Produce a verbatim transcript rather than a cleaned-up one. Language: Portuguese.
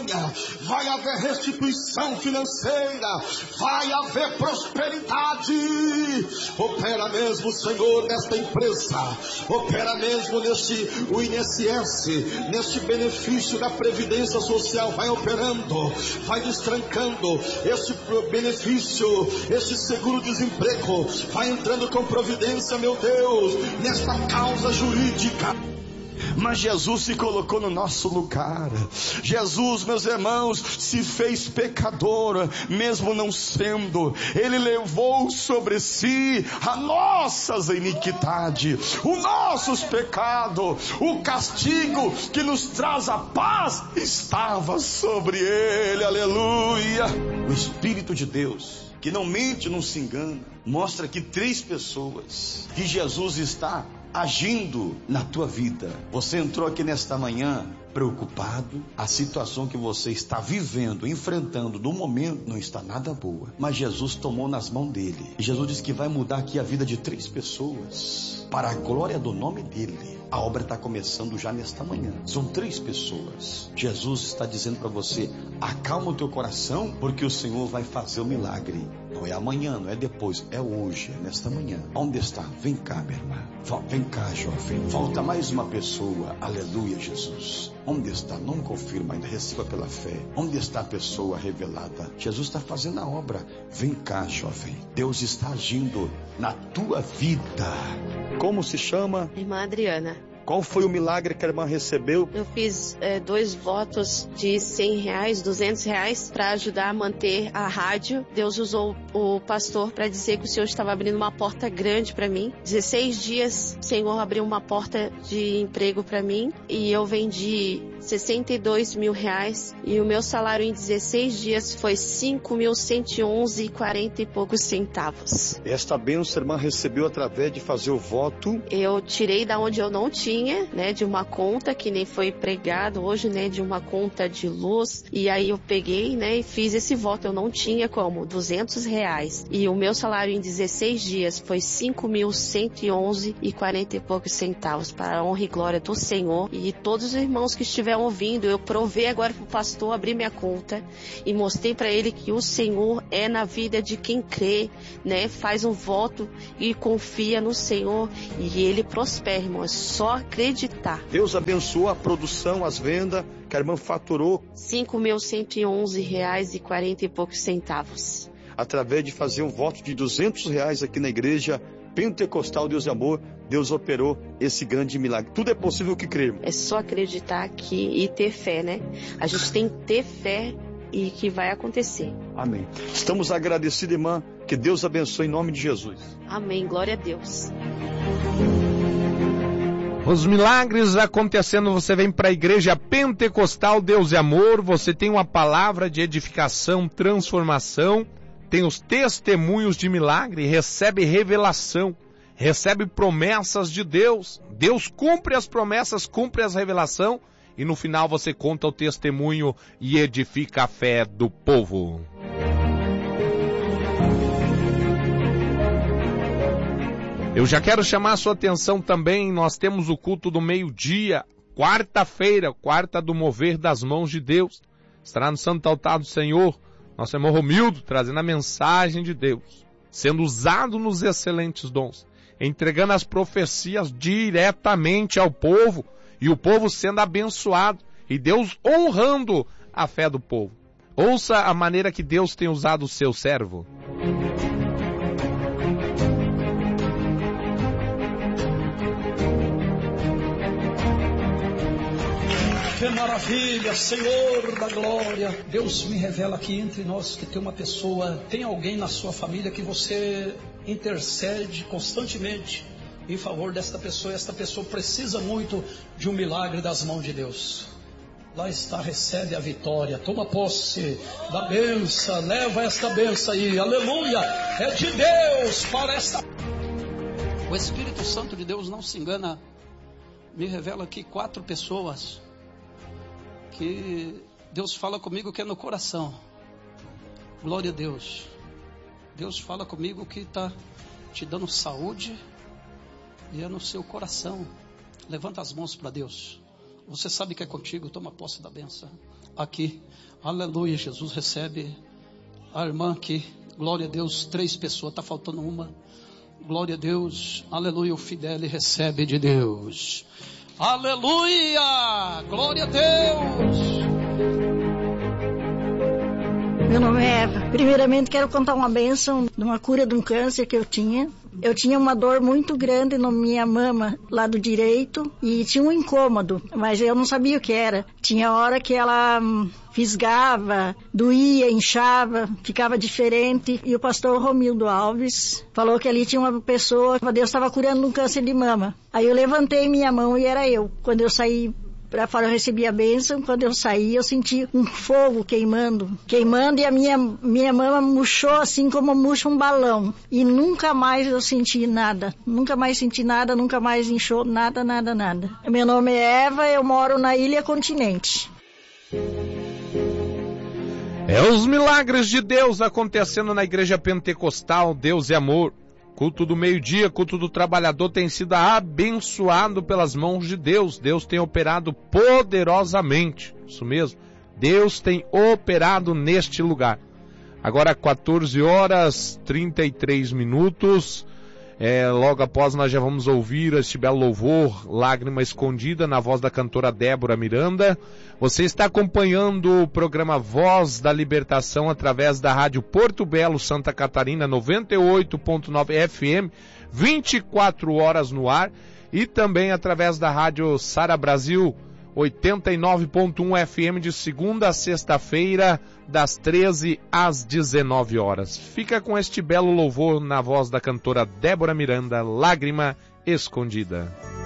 aleluia, vai haver restituição financeira, vai haver prosperidade. Opera mesmo, Senhor, nesta empresa, opera mesmo neste o I N S S, neste benefício da Previdência Social, vai operando, vai destrancando este benefício, este seguro-desemprego, vai entrando com providência, meu Deus, nesta causa jurídica. Mas Jesus se colocou no nosso lugar. Jesus, meus irmãos, se fez pecador, mesmo não sendo. Ele levou sobre si as nossas iniquidades, os nossos pecados. O castigo que nos traz a paz estava sobre ele. Aleluia. O Espírito de Deus, que não mente, não se engana, mostra aqui três pessoas que Jesus está agindo na tua vida. Você entrou aqui nesta manhã preocupado, a situação que você está vivendo, enfrentando no momento não está nada boa, mas Jesus tomou nas mãos dele, e Jesus disse que vai mudar aqui a vida de três pessoas, para a glória do nome dele. A obra está começando já nesta manhã. São três pessoas. Jesus está dizendo para você: acalma o teu coração, porque o Senhor vai fazer o milagre. Não é amanhã, não é depois, é hoje, é nesta manhã. Onde está? Vem cá, minha irmã. Vem cá, jovem. Volta mais uma pessoa. Aleluia, Jesus. Onde está? Não confirma ainda, receba pela fé. Onde está a pessoa revelada? Jesus está fazendo a obra. Vem cá, jovem. Deus está agindo na tua vida. Como se chama? Irmã Adriana. Qual foi o milagre que a irmã recebeu? Eu fiz é, dois votos de cem reais, duzentos reais para ajudar a manter a rádio. Deus usou o pastor para dizer que o Senhor estava abrindo uma porta grande para mim. dezesseis dias o Senhor abriu uma porta de emprego para mim e eu vendi sessenta e dois mil reais e o meu salário em dezesseis dias foi cinco mil cento e onze e quarenta e poucos centavos. Esta bênção a irmã recebeu através de fazer o voto? Eu tirei da onde eu não tinha, né, de uma conta que nem foi pregado hoje, né, de uma conta de luz, e aí eu peguei, né, e fiz esse voto. Eu não tinha como, duzentos reais, e o meu salário em dezesseis dias foi cinco mil cento e onze e quarenta e poucos centavos, para a honra e glória do Senhor. E todos os irmãos que estiveram ouvindo, eu provei agora para o pastor abrir minha conta e mostrei para ele que o Senhor é na vida de quem crê, né, faz um voto e confia no Senhor e ele prospera, irmão. É só acreditar. Deus abençoou a produção, as vendas, que a irmã faturou cinco mil cento e onze reais e quarenta e poucos centavos. Através de fazer um voto de duzentos reais aqui na igreja Pentecostal Deus e Amor, Deus operou esse grande milagre. Tudo é possível que cremos. É só acreditar aqui e ter fé, né? A gente tem que ter fé e que vai acontecer. Amém. Estamos agradecidos, irmã. Que Deus abençoe em nome de Jesus. Amém. Glória a Deus. Os milagres acontecendo, você vem para a igreja Pentecostal Deus e Amor, você tem uma palavra de edificação, transformação, tem os testemunhos de milagre, recebe revelação, recebe promessas de Deus. Deus cumpre as promessas, cumpre as revelações e no final você conta o testemunho e edifica a fé do povo. Eu já quero chamar a sua atenção também, nós temos o culto do meio-dia, quarta-feira, quarta do mover das mãos de Deus. Estará no Santo Altar do Senhor, nosso irmão Romildo, trazendo a mensagem de Deus, sendo usado nos excelentes dons, entregando as profecias diretamente ao povo, e o povo sendo abençoado, e Deus honrando a fé do povo. Ouça a maneira que Deus tem usado o seu servo. Que maravilha, Senhor da glória. Deus me revela aqui entre nós que tem uma pessoa, tem alguém na sua família que você intercede constantemente em favor desta pessoa. E esta pessoa precisa muito de um milagre das mãos de Deus. Lá está, recebe a vitória, toma posse da benção, leva esta benção aí, aleluia, é de Deus para esta... O Espírito Santo de Deus não se engana, me revela aqui quatro pessoas que Deus fala comigo que é no coração. Glória a Deus. Deus fala comigo que está te dando saúde e é no seu coração. Levanta as mãos para Deus. Você sabe que é contigo, toma posse da bênção. aqui. Aleluia, Jesus recebe a irmã aqui. Glória a Deus, três pessoas, está faltando uma. Glória a Deus, aleluia, o Fidele recebe de Deus. Aleluia, glória a Deus. Meu nome é Eva. Primeiramente quero contar uma bênção de uma cura de um câncer que eu tinha. Eu tinha uma dor muito grande na minha mama, lado direito, e tinha um incômodo, mas eu não sabia o que era. Tinha hora que ela hum, fisgava, doía, inchava, ficava diferente. E o pastor Romildo Alves falou que ali tinha uma pessoa, Deus estava curando um câncer de mama. Aí eu levantei minha mão e era eu. Quando eu saí para fora eu recebi a bênção, quando eu saí eu senti um fogo queimando, queimando e a minha, minha mama murchou assim como murcha um balão. E nunca mais eu senti nada, nunca mais senti nada, nunca mais inchou nada, nada, nada. Meu nome é Eva, eu moro na Ilha Continente. É os milagres de Deus acontecendo na Igreja Pentecostal, Deus é amor. Culto do meio-dia, culto do trabalhador tem sido abençoado pelas mãos de Deus. Deus tem operado poderosamente. Isso mesmo. Deus tem operado neste lugar. Agora quatorze horas, trinta e três minutos. É, logo após nós já vamos ouvir este belo louvor, Lágrima Escondida, na voz da cantora Débora Miranda. Você está acompanhando o programa Voz da Libertação através da Rádio Porto Belo, Santa Catarina, noventa e oito ponto nove F M, vinte e quatro horas no ar, e também através da Rádio Sara Brasil, oitenta e nove ponto um F M, de segunda a sexta-feira, das treze às dezenove horas. Fica com este belo louvor na voz da cantora Débora Miranda, Lágrima Escondida.